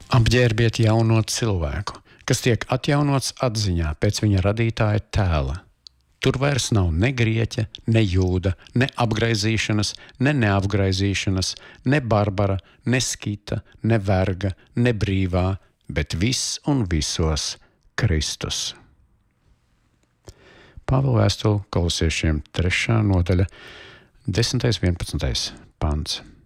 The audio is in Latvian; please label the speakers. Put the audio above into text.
Speaker 1: Apģērbiet jauno cilvēku, kas tiek atjaunots atziņā pēc viņa radītāja tēla. Tur vairs nav ne grieķa, ne jūda, ne apgraizīšanas, ne neapgraizīšanas, ne barbara, ne skita, ne verga, ne brīvā, bet viss un visos Kristus. Pāvila vēstule Kolosiešiem 3. nodaļa, 10. 11. pants.